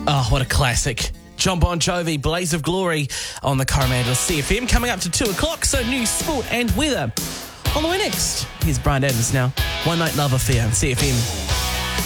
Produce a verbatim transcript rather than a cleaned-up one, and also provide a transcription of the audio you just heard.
Oh, what a classic. John Bon Jovi, Blaze of Glory on the Coromandel C F M. Coming up to two o'clock, so news, sport and weather. On the way next, here's Brian Adams now. One Night Love Affair on C F M.